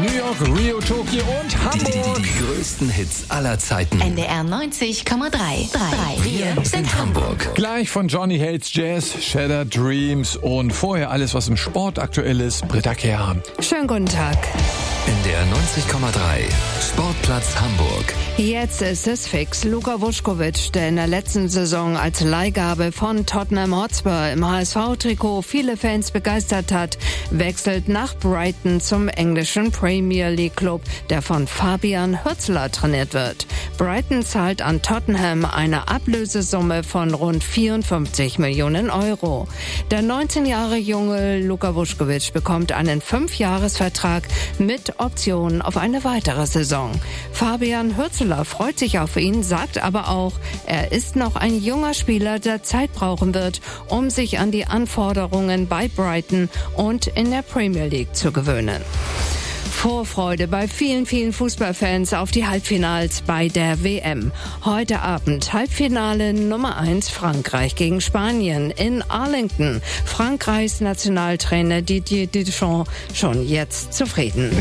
New York, Rio, Tokio und Hamburg. Die größten Hits aller Zeiten. NDR 90,3. Wir sind Hamburg. Gleich von Johnny Hates Jazz, Shattered Dreams und vorher alles, was im Sport aktuell ist. Britta Kehr. Schönen guten Tag. NDR 90,3. Sportplatz Hamburg. Jetzt ist es fix. Luka Vuskovic, der in der letzten Saison als Leihgabe von Tottenham Hotspur im HSV-Trikot viele Fans begeistert hat, wechselt nach Brighton zum englischen Premier League Club, der von Fabian Hürzeler trainiert wird. Brighton zahlt an Tottenham eine Ablösesumme von rund 54 Millionen Euro. Der 19 Jahre junge Luka Vuskovic bekommt einen 5-Jahres-Vertrag mit Option auf eine weitere Saison. Fabian Hürzeler freut sich auf ihn, sagt aber auch, er ist noch ein junger Spieler, der Zeit brauchen wird, um sich an die Anforderungen bei Brighton und in der Premier League zu gewöhnen. Vorfreude bei vielen Fußballfans auf die Halbfinals bei der WM. Heute Abend Halbfinale Nummer 1 Frankreich gegen Spanien in Arlington. Frankreichs Nationaltrainer Didier Deschamps schon jetzt zufrieden.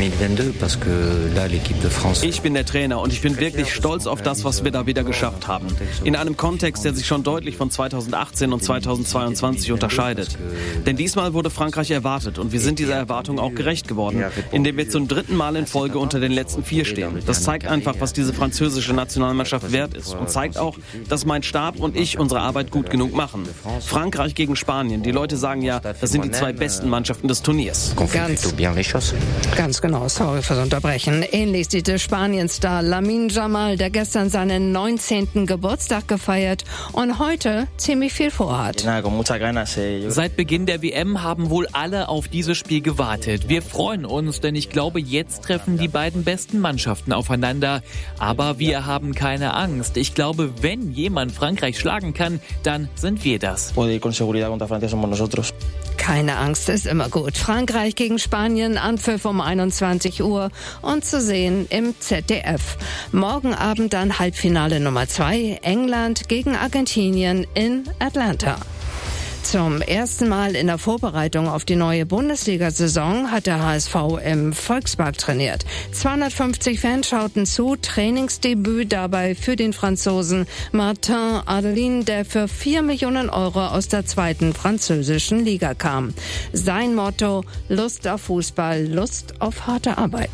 Ich bin der Trainer und ich bin wirklich stolz auf das, was wir da wieder geschafft haben. In einem Kontext, der sich schon deutlich von 2018 und 2022 unterscheidet. Denn diesmal wurde Frankreich erwartet und wir sind dieser Erwartung auch gerecht geworden, indem wir zum dritten Mal in Folge unter den letzten 4 stehen. Das zeigt einfach, was diese französische Nationalmannschaft wert ist und zeigt auch, dass mein Stab und ich unsere Arbeit gut genug machen. Frankreich gegen Spanien. Die Leute sagen ja, das sind die 2 besten Mannschaften des Turniers. Ganz genau, sorry fürs Unterbrechen. Ähnlich sieht es Spanien-Star Lamine Yamal, der gestern seinen 19. Geburtstag gefeiert und heute ziemlich viel vorhat. Seit Beginn der WM haben wohl alle auf dieses Spiel gewartet. Wir freuen uns, denn ich glaube, jetzt treffen die beiden besten Mannschaften aufeinander. Aber wir haben keine Angst. Ich glaube, wenn jemand Frankreich schlagen kann, dann sind wir das. Keine Angst ist immer gut. Frankreich gegen Spanien, Anpfiff um 21 Uhr und zu sehen im ZDF. Morgen Abend dann Halbfinale Nummer 2, England gegen Argentinien in Atlanta. Zum ersten Mal in der Vorbereitung auf die neue Bundesliga-Saison hat der HSV im Volkspark trainiert. 250 Fans schauten zu, Trainingsdebüt dabei für den Franzosen Martin Adelin, der für 4 Millionen Euro aus der 2. französischen Liga kam. Sein Motto: Lust auf Fußball, Lust auf harte Arbeit.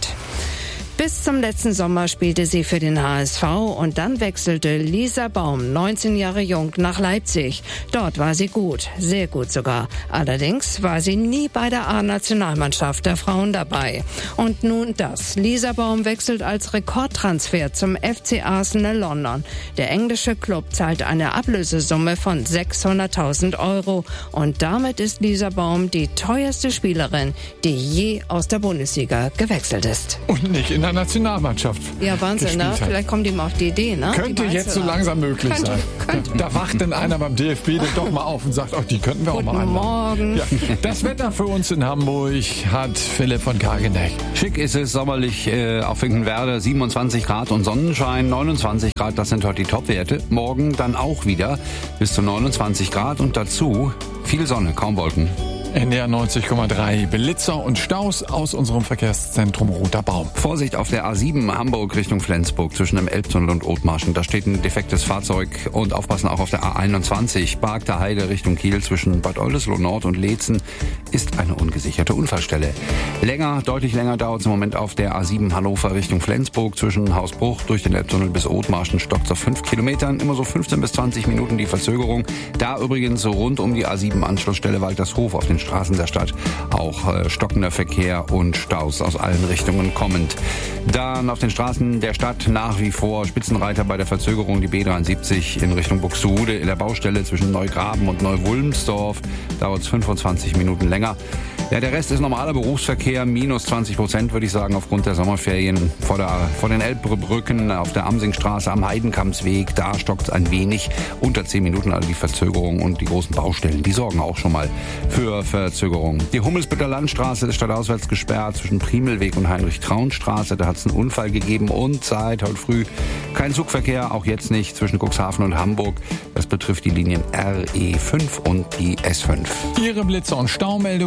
Bis zum letzten Sommer spielte sie für den HSV und dann wechselte Lisa Baum, 19 Jahre jung, nach Leipzig. Dort war sie gut, sehr gut sogar. Allerdings war sie nie bei der A-Nationalmannschaft der Frauen dabei. Und nun das. Lisa Baum wechselt als Rekordtransfer zum FC Arsenal London. Der englische Club zahlt eine Ablösesumme von 600.000 Euro. Und damit ist Lisa Baum die teuerste Spielerin, die je aus der Bundesliga gewechselt ist. Und nicht in der Nationalmannschaft. Ja, Wahnsinn, ne? Vielleicht kommt die mal auf die Idee, ne? Könnte jetzt so langsam möglich sein. Da wacht dann einer beim DFB dann doch mal auf und sagt, die könnten wir auch mal einladen. Morgen. Ja. Das Wetter für uns in Hamburg hat Philipp von Kargeneck. Schick ist es, sommerlich auf Finkenwerder, 27 Grad und Sonnenschein, 29 Grad, das sind heute die Topwerte. Morgen dann auch wieder bis zu 29 Grad und dazu viel Sonne, kaum Wolken. NDR 90,3. Blitzer und Staus aus unserem Verkehrszentrum Roter Baum. Vorsicht auf der A7 Hamburg Richtung Flensburg zwischen dem Elbtunnel und Othmarschen. Da steht ein defektes Fahrzeug und aufpassen auch auf der A21 Barkter Heide Richtung Kiel zwischen Bad Oldesloe Nord und Leetzen ist eine ungesicherte Unfallstelle. Deutlich länger dauert es im Moment auf der A7 Hannover Richtung Flensburg zwischen Hausbruch durch den Elbtunnel bis Othmarschen stockt auf 5 Kilometern. Immer so 15 bis 20 Minuten die Verzögerung. Da übrigens so rund um die A7 Anschlussstelle Waltershof auf den Straßen der Stadt auch stockender Verkehr und Staus aus allen Richtungen kommend. Dann auf den Straßen der Stadt nach wie vor Spitzenreiter bei der Verzögerung die B73 in Richtung Buxtehude. In der Baustelle zwischen Neugraben und Neuwulmsdorf dauert es 25 Minuten länger. Ja, der Rest ist normaler Berufsverkehr, minus 20% würde ich sagen, aufgrund der Sommerferien vor den Elbbrücken auf der Amsingstraße am Heidenkampsweg. Da stockt es ein wenig, unter 10 Minuten, also die Verzögerung und die großen Baustellen, die sorgen auch schon mal für Verzögerung. Die Hummelsbütter Landstraße ist stadtauswärts gesperrt zwischen Primelweg und Heinrich-Traun-Straße. Da hat es einen Unfall gegeben und seit heute früh kein Zugverkehr, auch jetzt nicht zwischen Cuxhaven und Hamburg. Das betrifft die Linien RE5 und die S5. Ihre Blitzer und Staumeldungen geben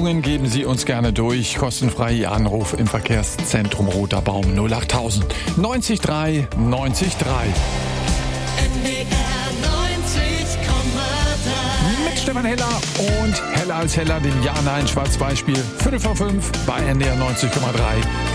Sie uns gerne durch. Kostenfrei Ihr Anruf im Verkehrszentrum Roter Baum 08000 90 3 90 3. Mit Stefan Heller und Heller als Heller, dem Ja-Nein-Schwarz-Beispiel. 5 bei NDR 90,3.